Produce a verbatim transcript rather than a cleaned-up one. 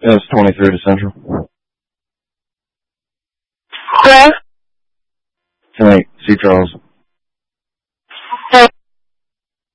Yeah, it's twenty-three to Central. Where? Tonight, Sea Charles.